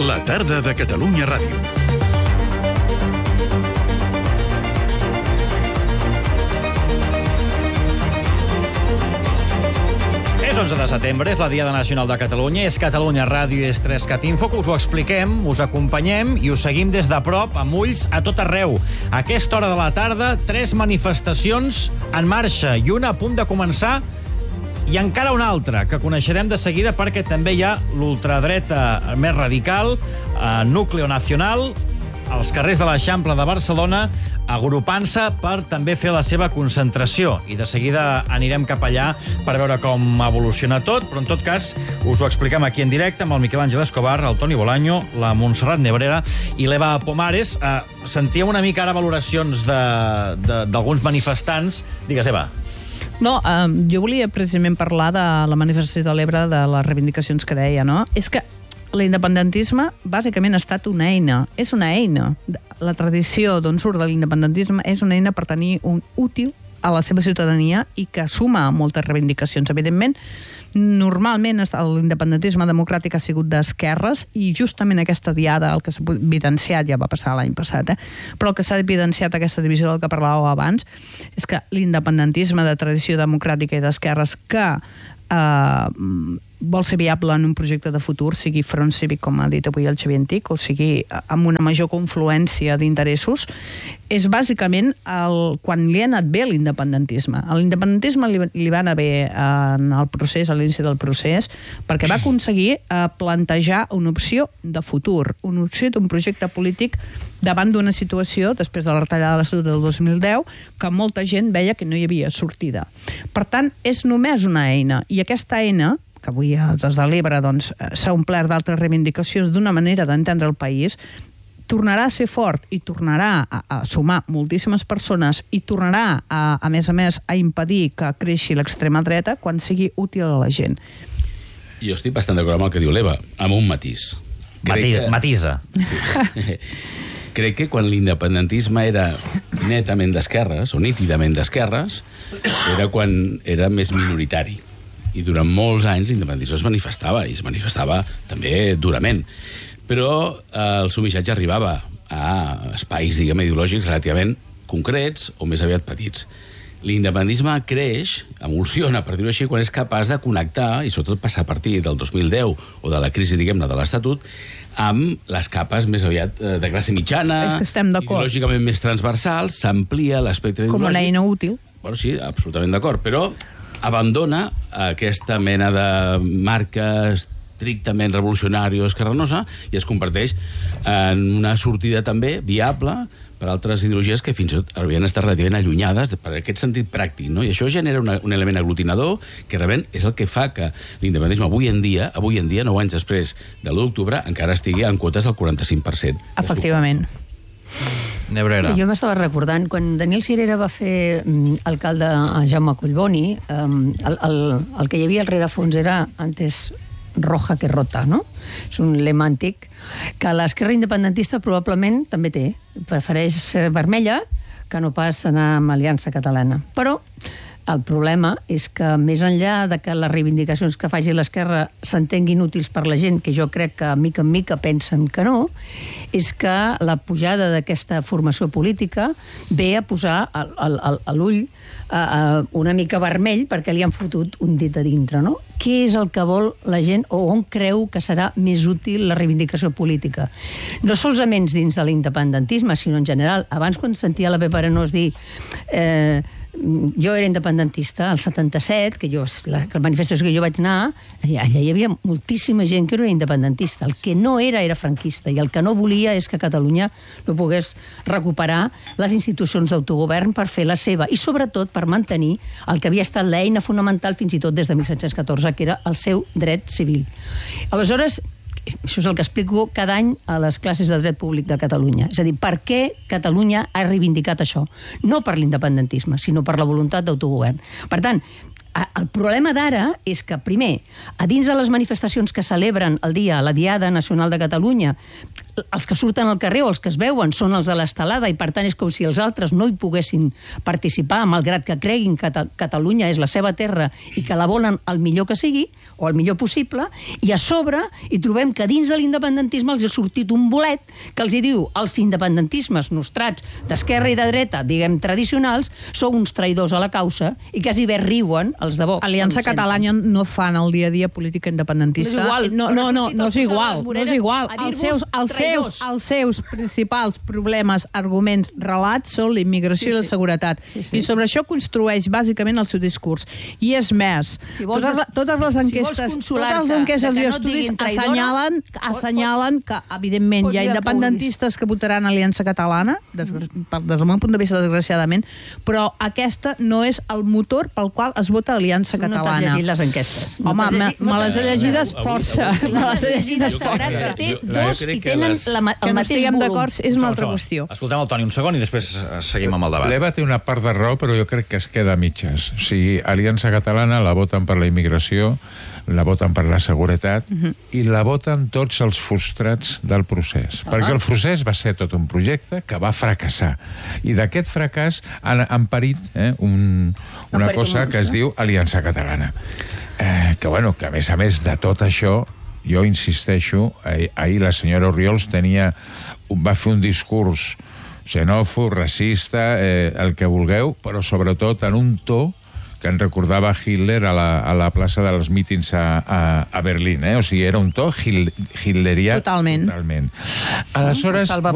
La tarda de Catalunya Ràdio. És 11 de setembre, és la Diada Nacional de Catalunya, és Catalunya Ràdio i és 3CAT Info, que us ho expliquem, us acompanyem i us seguim des de prop, amb ulls a tot arreu. A aquesta hora de la tarda, 3 manifestacions en marxa i una a punt de començar, i encara una altra, que coneixerem de seguida perquè també hi ha l'ultradreta més radical, Núcleo Nacional, als carrers de l'Eixample de Barcelona, agrupant-se per també fer la seva concentració. I de seguida anirem cap allà per veure com evoluciona tot, però en tot cas us ho expliquem aquí en directe amb el Miquel Àngel Escobar, el Toni Bolaño, la Montserrat Nebrera i l'Eva Pomares. Sentíem una mica ara valoracions d'alguns manifestants. Digues, Eva. No, jo volia precisament parlar de la manifestació de l'Ebre, de les reivindicacions que deia, no? És que l'independentisme bàsicament ha estat una eina. És una eina. La tradició d'on surt de l'independentisme és una eina per tenir un útil a la seva ciutadania i que suma moltes reivindicacions. Evidentment, normalment l'independentisme democràtic ha sigut d'esquerres i justament aquesta diada, el que s'ha evidenciat, ja va passar l'any passat, però el que s'ha evidenciat, aquesta divisió del que parlàveu abans, és que l'independentisme de tradició democràtica i d'esquerres que vol ser viable en un projecte de futur, sigui front cívic, com ha dit avui el Xavier Antic, o sigui amb una major confluència d'interessos, és bàsicament quan li ha anat bé l'independentisme. A l'independentisme li va anar bé en el procés, a l'inici del procés, perquè va aconseguir plantejar una opció de futur, una opció d'un projecte polític davant d'una situació, després de la retallada de l'Estatut del 2010, que molta gent veia que no hi havia sortida. Per tant, és només una eina, i aquesta eina, que avui des de l'Ebre s'ha omplert d'altres reivindicacions d'una manera d'entendre el país, tornarà a ser fort i tornarà a sumar moltíssimes persones i tornarà, a més, a impedir que creixi l'extrema dreta quan sigui útil a la gent. Jo estic bastant d'acord amb el que diu l'Eva, amb un matís. Matisa. Sí. Crec que quan l'independentisme era netament d'esquerres, o nítidament d'esquerres, era quan era més minoritari. I durant molts anys l'independentisme es manifestava també durament. Però el seu missatge arribava a espais, diguem, ideològics relativament concrets o més aviat petits. L'independentisme creix, emulsiona, per dir-ho així, quan és capaç de connectar, i sobretot passa a partir del 2010 o de la crisi, diguem-ne, de l'Estatut, amb les capes més aviat de classe mitjana, ideològicament més transversals, s'amplia l'espectre ideològic. Com una eina útil. Bueno, sí, absolutament d'acord, però abandona aquesta mena de marca estrictament revolucionària o esquerranosa i es converteix en una sortida també viable per altres ideologies que fins i tot havien estat relativament allunyades per aquest sentit pràctic, no? I això genera un element aglutinador que realment és el que fa que l'independentisme avui en dia, 9 anys després de l'1 d'octubre, encara estigui en quotes del 45%. Efectivament. Nebrera. Jo m'estava recordant, quan Daniel Sirera va fer alcalde a Jaume Collboni, el que hi havia al rerefons era antes roja que rota, no? És un lema antic que l'esquerra independentista probablement també té. Prefereix ser vermella que no pas anar amb Aliança Catalana. Però el problema és que més enllà de que les reivindicacions que faci l'esquerra s'entenguin útils per la gent, que jo crec que mica en mica pensen que no, és que la pujada d'aquesta formació política ve a posar a l'ull una mica vermell perquè li han fotut un dit a dintre, no? Què és el que vol la gent o on creu que serà més útil la reivindicació política? No solament dins de l'independentisme, sinó en general. Abans, quan sentia la Pepa Arenós dir jo era independentista al 77, que la manifestació que jo vaig anar, allà hi havia moltíssima gent que era independentista. El que no era franquista, i el que no volia és que Catalunya no pogués recuperar les institucions d'autogovern per fer la seva, i sobretot per mantenir el que havia estat l'eina fonamental fins i tot des de 1714, que era el seu dret civil. Aleshores, això és el que explico cada any a les classes de dret públic de Catalunya. És a dir, per què Catalunya ha reivindicat això? No per l'independentisme, sinó per la voluntat d'autogovern. Per tant, el problema d'ara és que, primer, a dins de les manifestacions que celebren el dia, la Diada Nacional de Catalunya, els que surten al carrer o els que es veuen són els de l'estelada i, per tant, és com si els altres no hi poguessin participar, malgrat que creguin que Catalunya és la seva terra i que la volen el millor que sigui, o el millor possible, i a sobre hi trobem que dins de l'independentisme els ha sortit un bolet que els hi diu els independentismes nostrats d'esquerra i de dreta, diguem, tradicionals, són uns traïdors a la causa i quasi bé riuen els de Vox. Aliança Catalana no fan el dia a dia política independentista. No és igual. Els seus principals problemes, arguments, relats són la immigració i la seguretat. I sobre això construeix bàsicament el seu discurs. I és més, totes les enquestes i estudis assenyalen que, evidentment, hi ha independentistes que votaran Aliança Catalana, des del meu punt de vista, desgraciadament, però aquesta no és el motor pel qual es vota Aliança Catalana. No t'has llegit les enquestes. Home, me les he llegides força. Té dos i tenen el que no mateix estiguem volum. d'acord és una altra qüestió. Escoltem el Toni un segon i després seguim amb el debat. L'Eva té una part de raó, però jo crec que es queda a mitges. O sigui, Aliança Catalana la voten per la immigració, la voten per la seguretat i la voten tots els frustrats del procés. Perquè el procés va ser tot un projecte que va fracassar. I d'aquest fracàs han parit una cosa que es diu Aliança Catalana. Que a més de tot això, jo insisteixo, ahir la senyora Oriols va fer un discurs xenòfob, racista, el que vulgueu, però sobretot en un to que en recordava Hitler a la plaça dels mítings a Berlín. O sigui, era un to hitlerià. Totalment. Aleshores,